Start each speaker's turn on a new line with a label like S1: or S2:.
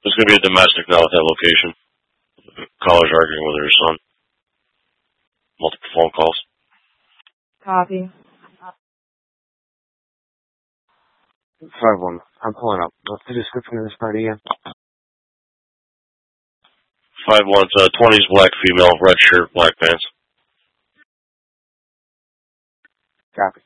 S1: There's going to be a domestic now at that location. The caller's arguing with her son. Multiple phone calls.
S2: Copy.
S3: 5-1. I'm pulling up. What's the description of this party again?
S1: 5-1, 20s, black female, red shirt, black pants.
S3: Copy.